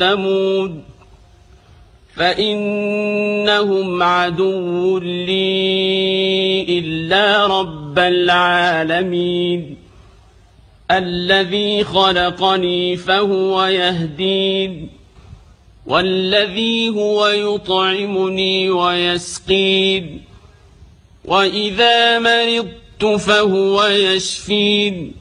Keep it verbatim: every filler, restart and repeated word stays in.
ثمود فإنهم عدو لي إلا رب العالمين الذي خلقني فهو يهدين والذي هو يطعمني ويسقين وإذا مرضت فهو يشفين